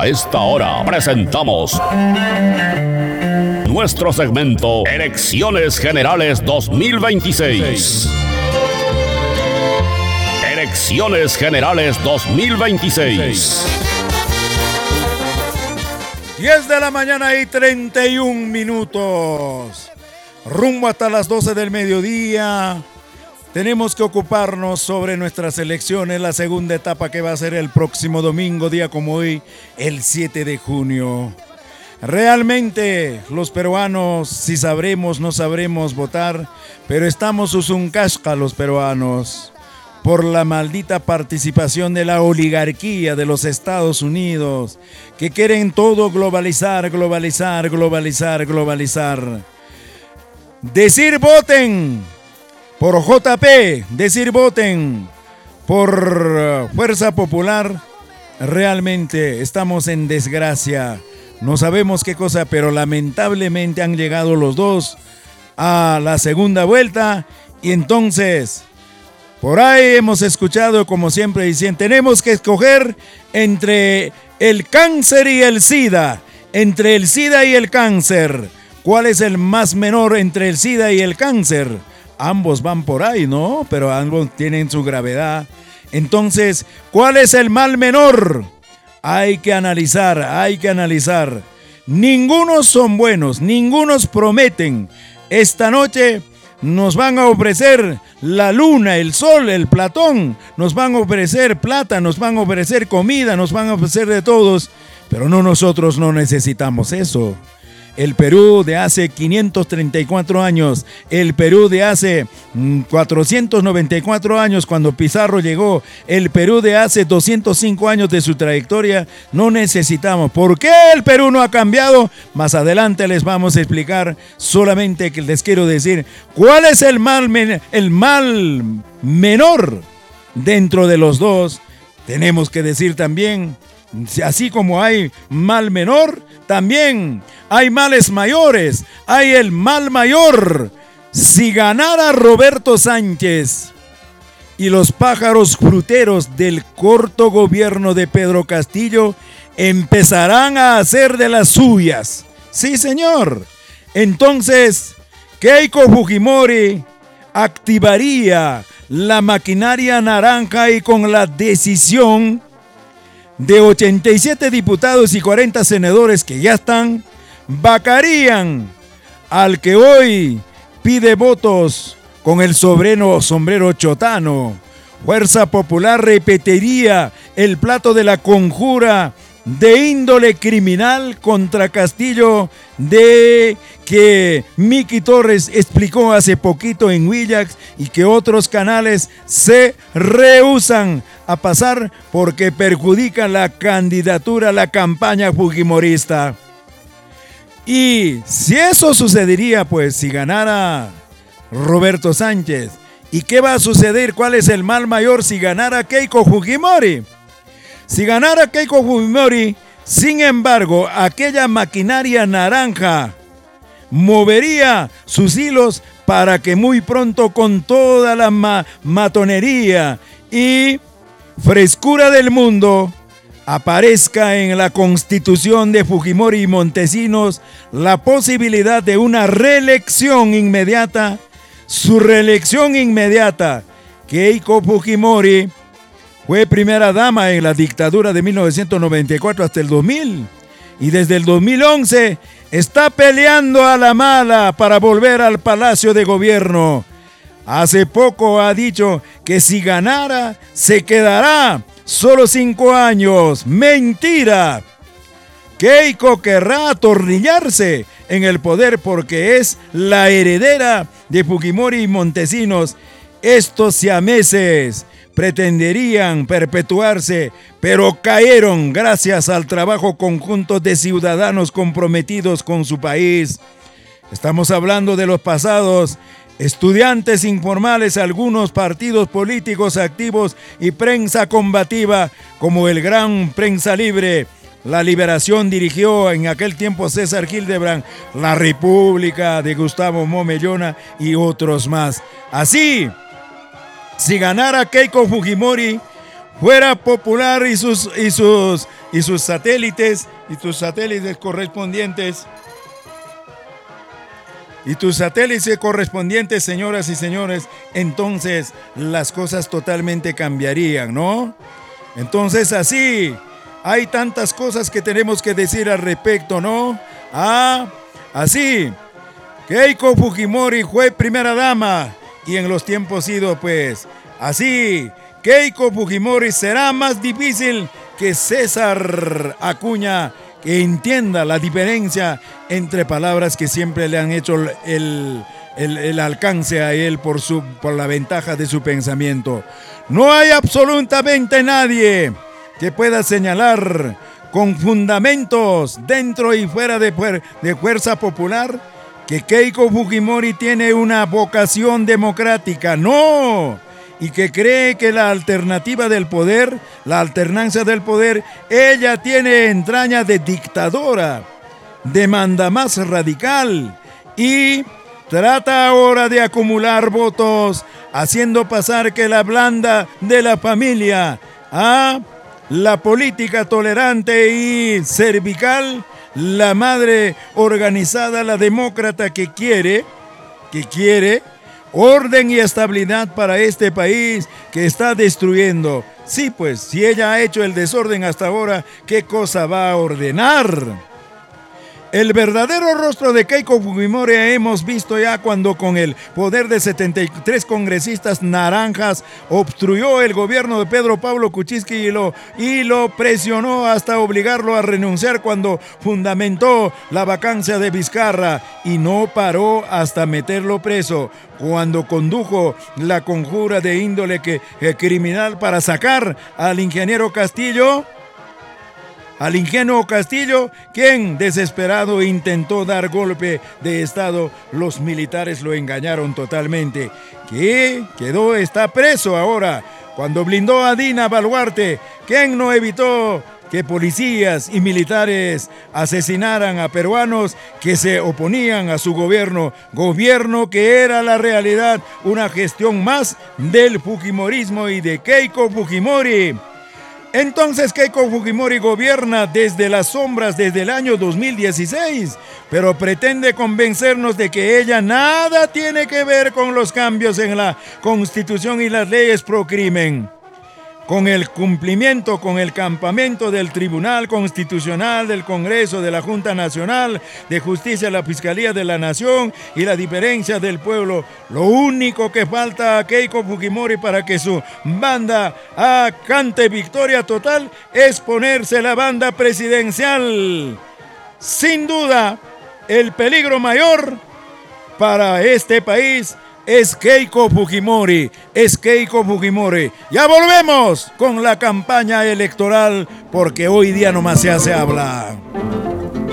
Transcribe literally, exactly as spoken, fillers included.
A esta hora presentamos nuestro segmento Elecciones Generales dos mil veintiséis. Elecciones Generales dos mil veintiséis. diez de la mañana y treinta y un minutos. Rumbo hasta las doce del mediodía. Tenemos que ocuparnos sobre nuestras elecciones, la segunda etapa que va a ser el próximo domingo, día como hoy, el siete de junio. Realmente los peruanos, si sabremos, no sabremos votar, pero estamos usuncasca los peruanos por la maldita participación de la oligarquía de los Estados Unidos, que quieren todo globalizar, globalizar, globalizar, globalizar. Decir voten por J P, decir voten por Fuerza Popular, realmente estamos en desgracia. No sabemos qué cosa, pero lamentablemente han llegado los dos a la segunda vuelta y entonces por ahí hemos escuchado, como siempre dicen, tenemos que escoger entre el cáncer y el SIDA, entre el SIDA y el cáncer. ¿Cuál es el más menor entre el SIDA y el cáncer? Ambos van por ahí, ¿no? Pero ambos tienen su gravedad. Entonces, ¿cuál es el mal menor? Hay que analizar, hay que analizar. Ningunos son buenos, ningunos prometen. Esta noche nos van a ofrecer la luna, el sol, el Platón. Nos van a ofrecer plata, nos van a ofrecer comida, nos van a ofrecer de todos. Pero no, nosotros no necesitamos eso. El Perú de hace quinientos treinta y cuatro años, el Perú de hace cuatrocientos noventa y cuatro años cuando Pizarro llegó, el Perú de hace doscientos cinco años de su trayectoria, no necesitamos. ¿Por qué el Perú no ha cambiado? Más adelante les vamos a explicar, solamente que les quiero decir cuál es el mal, men- el mal menor dentro de los dos. Tenemos que decir también, así como hay mal menor, también hay males mayores, hay el mal mayor. Si ganara Roberto Sánchez y los pájaros fruteros del corto gobierno de Pedro Castillo empezarán a hacer de las suyas. Sí, señor. Entonces, Keiko Fujimori activaría la maquinaria naranja y con la decisión de ochenta y siete diputados y cuarenta senadores que ya están, vacarían al que hoy pide votos con el sobreno sombrero chotano. Fuerza Popular repetiría el plato de la conjura de índole criminal contra Castillo, de que Miki Torres explicó hace poquito en Willax y que otros canales se rehúsan a pasar porque perjudica la candidatura, la campaña fujimorista. Y si eso sucedería, pues si ganara Roberto Sánchez, ¿y qué va a suceder? ¿Cuál es el mal mayor si ganara Keiko Fujimori? Si ganara Keiko Fujimori, sin embargo, aquella maquinaria naranja movería sus hilos para que muy pronto, con toda la ma- matonería y frescura del mundo, aparezca en la constitución de Fujimori y Montesinos la posibilidad de una reelección inmediata, su reelección inmediata. Keiko Fujimori fue primera dama en la dictadura de mil novecientos noventa y cuatro hasta el dos mil y desde el dos mil once está peleando a la mala para volver al Palacio de Gobierno. Hace poco ha dicho que si ganara se quedará solo cinco años. ¡Mentira! Keiko querrá atornillarse en el poder porque es la heredera de Fujimori y Montesinos. Estos siameses pretenderían perpetuarse, pero cayeron gracias al trabajo conjunto de ciudadanos comprometidos con su país. Estamos hablando de los pasados estudiantes informales, algunos partidos políticos activos y prensa combativa como el Gran Prensa Libre. La Liberación dirigió en aquel tiempo César Hildebrand, La República de Gustavo Momellona y otros más. Así, si ganara Keiko Fujimori, fuera popular y sus, y sus, y sus satélites, y tus satélites correspondientes, y tus satélites correspondientes, señoras y señores, entonces las cosas totalmente cambiarían, ¿no? Entonces así, hay tantas cosas que tenemos que decir al respecto, ¿no? Ah, así, Keiko Fujimori fue primera dama y en los tiempos ido, pues, así, Keiko Fujimori será más difícil que César Acuña que entienda la diferencia entre palabras que siempre le han hecho el, el, el alcance a él por, su, por la ventaja de su pensamiento. No hay absolutamente nadie que pueda señalar con fundamentos dentro y fuera de, de Fuerza Popular que Keiko Fujimori tiene una vocación democrática. ¡No! Y que cree que la alternativa del poder, la alternancia del poder, ella tiene entraña de dictadora, de mandamás radical y trata ahora de acumular votos, haciendo pasar que la blanda de la familia a la política tolerante y cervical, la madre organizada, la demócrata que quiere, que quiere orden y estabilidad para este país que está destruyendo. Sí, pues, si ella ha hecho el desorden hasta ahora, ¿qué cosa va a ordenar? El verdadero rostro de Keiko Fujimori hemos visto ya cuando con el poder de setenta y tres congresistas naranjas obstruyó el gobierno de Pedro Pablo Kuczynski y lo, y lo presionó hasta obligarlo a renunciar cuando fundamentó la vacancia de Vizcarra y no paró hasta meterlo preso, cuando condujo la conjura de índole que, que criminal para sacar al ingeniero Castillo, al ingenuo Castillo, quien desesperado intentó dar golpe de estado. Los militares lo engañaron totalmente. ¿Qué? Quedó, está preso ahora. Cuando blindó a Dina Boluarte, ¿quién no evitó que policías y militares asesinaran a peruanos que se oponían a su gobierno? Gobierno que era la realidad, una gestión más del fujimorismo y de Keiko Fujimori. Entonces Keiko Fujimori gobierna desde las sombras desde el año dos mil dieciséis, pero pretende convencernos de que ella nada tiene que ver con los cambios en la Constitución y las leyes pro crimen, con el cumplimiento, con el campamento del Tribunal Constitucional, del Congreso, de la Junta Nacional de Justicia, la Fiscalía de la Nación y la diferencia del pueblo. Lo único que falta a Keiko Fujimori para que su banda ah, cante victoria total es ponerse la banda presidencial. Sin duda, el peligro mayor para este país es Keiko Fujimori, es Keiko Fujimori. Ya volvemos con la campaña electoral porque hoy día nomás se hace hablar.